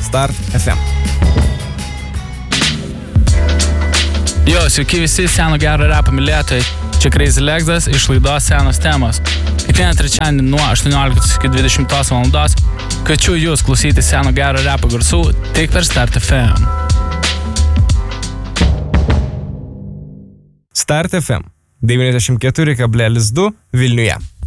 Start FM. Jo, sveiki visi seno gero repo mylėtojai. Čia Crazy Lexas iš laidos Senos temos. Kiekvieną trečiadienį nuo 18 iki 20 valandos kviečiu jūs klausyti seno gero repo garsų tik per Start FM. Start FM 94,2 Vilniuje.